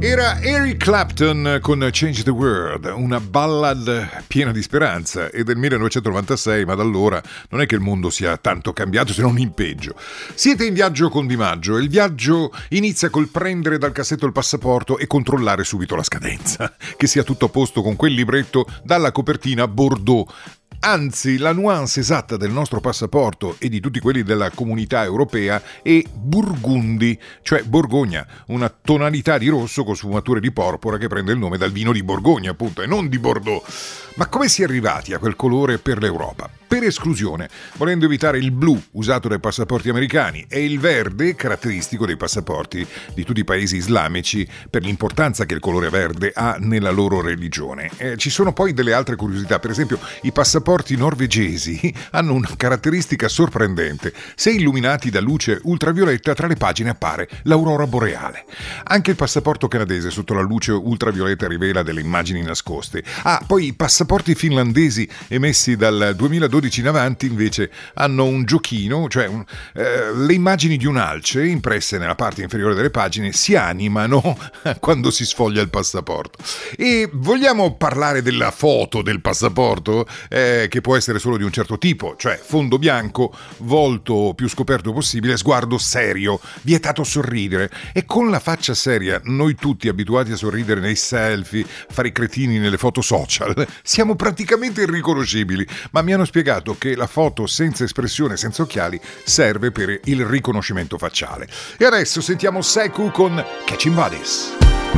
Era Eric Clapton con Change the World, una ballad piena di speranza, è del 1996, ma da allora non è che il mondo sia tanto cambiato, se non in peggio. Siete in viaggio con Di Maggio e il viaggio inizia col prendere dal cassetto il passaporto e controllare subito la scadenza, che sia tutto a posto con quel libretto dalla copertina Bordeaux. Anzi, la nuance esatta del nostro passaporto e di tutti quelli della comunità europea è burgundi, cioè Borgogna, una tonalità di rosso con sfumature di porpora che prende il nome dal vino di Borgogna, appunto, e non di Bordeaux. Ma come si è arrivati a quel colore per l'Europa? Per esclusione, volendo evitare il blu usato dai passaporti americani e il verde caratteristico dei passaporti di tutti i paesi islamici per l'importanza che il colore verde ha nella loro religione. Ci sono poi delle altre curiosità, per esempio i passaporti norvegesi hanno una caratteristica sorprendente: se illuminati da luce ultravioletta tra le pagine appare l'aurora boreale. Anche il passaporto canadese sotto la luce ultravioletta rivela delle immagini nascoste. Poi i passaporti finlandesi emessi dal 2012 in avanti invece hanno un giochino, cioè le immagini di un'alce impresse nella parte inferiore delle pagine si animano quando si sfoglia il passaporto. E vogliamo parlare della foto del passaporto, che può essere solo di un certo tipo, cioè fondo bianco, volto più scoperto possibile, sguardo serio, vietato sorridere. E con la faccia seria, noi tutti abituati a sorridere nei selfie, fare i cretini nelle foto social, siamo praticamente irriconoscibili, ma mi hanno spiegato che la foto senza espressione, senza occhiali, serve per il riconoscimento facciale. E adesso sentiamo Sekou con Catching Bodies.